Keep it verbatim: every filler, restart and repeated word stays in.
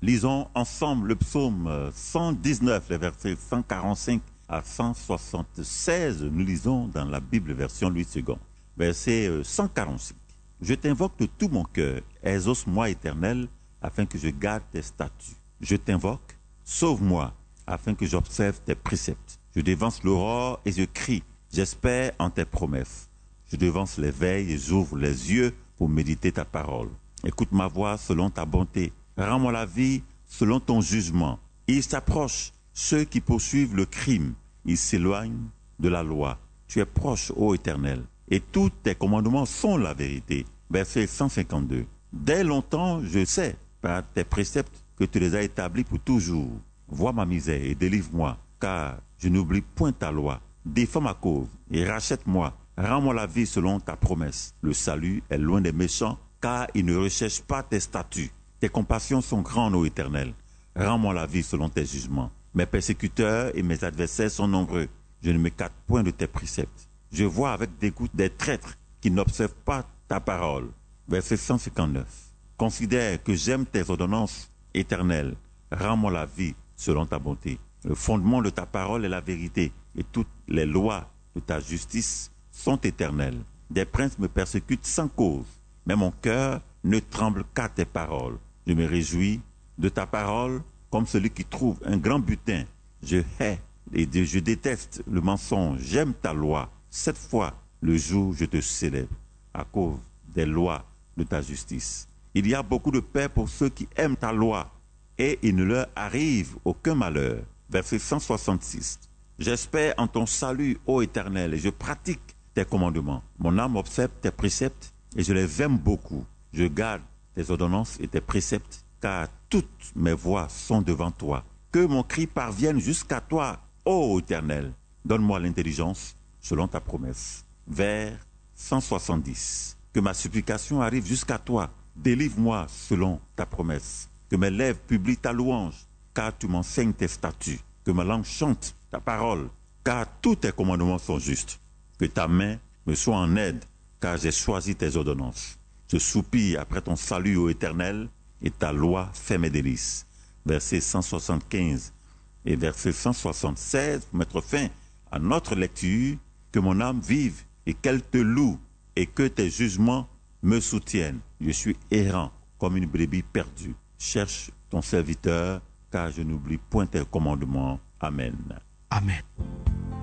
Lisons ensemble le psaume cent dix-neuf, les versets cent quarante-cinq à cent soixante-seize. Nous lisons dans la Bible version Louis deux. Verset cent quarante-cinq. Je t'invoque de tout mon cœur, exauce-moi éternel, afin que je garde tes statuts. Je t'invoque, sauve-moi, afin que j'observe tes préceptes. Je dévance l'aurore et je crie, j'espère en tes promesses. Je devance les veilles et j'ouvre les yeux pour méditer ta parole. Écoute ma voix selon ta bonté. Rends-moi la vie selon ton jugement. Ils s'approchent, ceux qui poursuivent le crime. Ils s'éloignent de la loi. Tu es proche, ô Éternel, et tous tes commandements sont la vérité. Verset cent cinquante-deux. Dès longtemps, je sais, par tes préceptes, que tu les as établis pour toujours. Vois ma misère et délivre-moi, car je n'oublie point ta loi. Défends ma cause et rachète-moi. Rends-moi la vie selon ta promesse. Le salut est loin des méchants, car ils ne recherchent pas tes statuts. Tes compassions sont grandes, ô Éternel. Rends-moi la vie selon tes jugements. Mes persécuteurs et mes adversaires sont nombreux. Je ne m'écarte point de tes préceptes. Je vois avec dégoût des traîtres qui n'observent pas ta parole. Verset cent cinquante-neuf. Considère que j'aime tes ordonnances éternelles. Rends-moi la vie selon ta bonté. Le fondement de ta parole est la vérité, et toutes les lois de ta justice sont éternelles. Des princes me persécutent sans cause, mais mon cœur ne tremble qu'à tes paroles. Je me réjouis de ta parole comme celui qui trouve un grand butin. Je hais et je déteste le mensonge. J'aime ta loi. Cette fois, le jour, je te célèbre à cause des lois de ta justice. Il y a beaucoup de paix pour ceux qui aiment ta loi, et il ne leur arrive aucun malheur. Verset cent soixante-six. J'espère en ton salut, ô Éternel, et je pratique tes commandements. Mon âme observe tes préceptes, et je les aime beaucoup. Je garde tes ordonnances et tes préceptes, car toutes mes voies sont devant toi. Que mon cri parvienne jusqu'à toi, ô Éternel. Donne-moi l'intelligence selon ta promesse. Vers cent soixante-dix. Que ma supplication arrive jusqu'à toi. Délivre-moi selon ta promesse. Que mes lèvres publient ta louange, car tu m'enseignes tes statuts. Que ma langue chante ta parole, car tous tes commandements sont justes. Que ta main me soit en aide, car j'ai choisi tes ordonnances. Je soupire après ton salut, ô Éternel, et ta loi fait mes délices. Verset cent soixante-quinze et verset cent soixante-seize, pour mettre fin à notre lecture. Que mon âme vive et qu'elle te loue, et que tes jugements me soutiennent. Je suis errant comme une brebis perdue. Cherche ton serviteur, car je n'oublie point tes commandements. Amen. Amen.